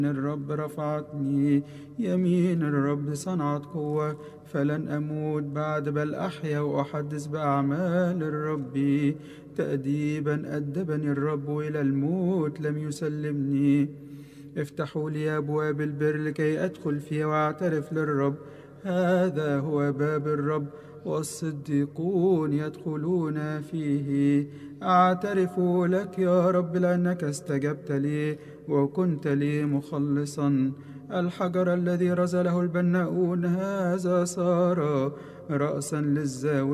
الرب رفعتني، يمين الرب صنعت قوة، فلن أموت بعد بل أحيا وأحدث بأعمال الرب. تأديبا أدبني الرب، إلى الموت لم يسلمني. افتحوا لي أبواب البر لكي أدخل فيها وأعترف للرب. هذا هو باب الرب، والصديقون يدخلون فيه. أعترف لك يا رب لأنك استجبت لي وكنت لي مخلصا. الحجر الذي رزله البناؤون هذا صار رأسا للزاوية.